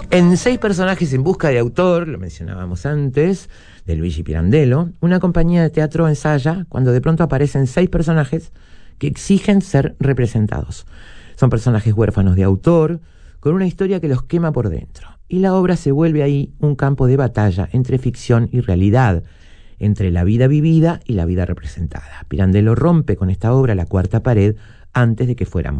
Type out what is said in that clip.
En 6 personajes en busca de autor, lo mencionábamos antes, de Luigi Pirandello, una compañía de teatro ensaya cuando de pronto aparecen 6 personajes que exigen ser representados. Son personajes huérfanos de autor, con una historia que los quema por dentro. Y la obra se vuelve ahí un campo de batalla entre ficción y realidad, entre la vida vivida y la vida representada. Pirandello rompe con esta obra la cuarta pared antes de que fuera